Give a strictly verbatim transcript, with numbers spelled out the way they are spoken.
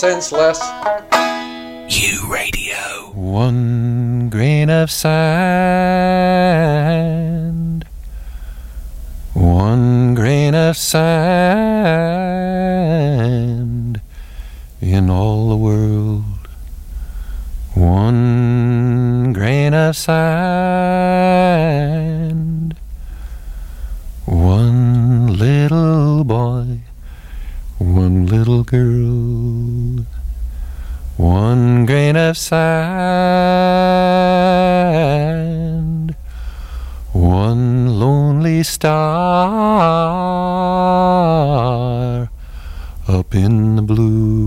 Senseless. U Radio. One grain of sand, one grain of sand in all the world, one grain of sand, one little boy, one little girl, one grain of sand, one lonely star up in the blue.